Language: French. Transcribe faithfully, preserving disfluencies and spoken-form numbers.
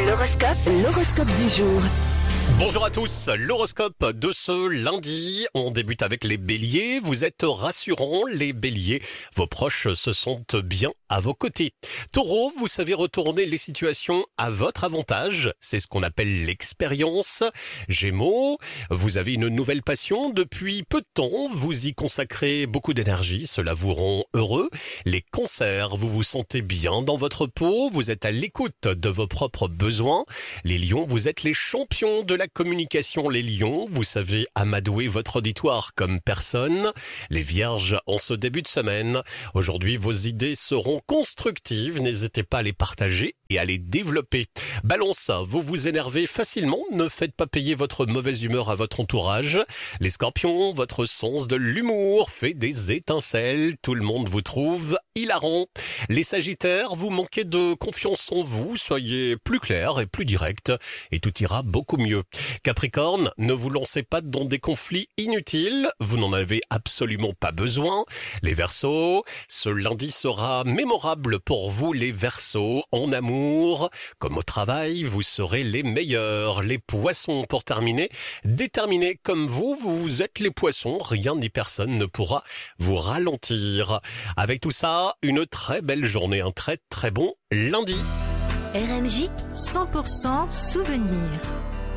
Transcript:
L'horoscope, l'horoscope du jour. Bonjour à tous, l'horoscope de ce lundi, on débute avec les béliers, vous êtes rassurants les béliers, vos proches se sentent bien à vos côtés. Taureau, vous savez retourner les situations à votre avantage, c'est ce qu'on appelle l'expérience. Gémeaux, vous avez une nouvelle passion depuis peu de temps, vous y consacrez beaucoup d'énergie, cela vous rend heureux. Les cancers, vous vous sentez bien dans votre peau, vous êtes à l'écoute de vos propres besoins. Les lions, vous êtes les champions de la communication, les lions, vous savez amadouer votre auditoire comme personne. Les vierges, en ce début de semaine, aujourd'hui vos idées seront constructives, n'hésitez pas à les partager et à les développer. Balance, vous vous énervez facilement, ne faites pas payer votre mauvaise humeur à votre entourage. Les scorpions, votre sens de l'humour fait des étincelles, tout le monde vous trouve hilarant. Les sagittaires, vous manquez de confiance en vous, soyez plus clair et plus direct et tout ira beaucoup mieux. Capricorne, ne vous lancez pas dans des conflits inutiles, vous n'en avez absolument pas besoin. Les Verseaux, ce lundi sera mémorable pour vous les Verseaux, en amour comme au travail, vous serez les meilleurs. Les Poissons, pour terminer, déterminés comme vous, vous êtes les Poissons, rien ni personne ne pourra vous ralentir. Avec tout ça, une très belle journée, un très très bon lundi. R M J cent pour cent souvenir.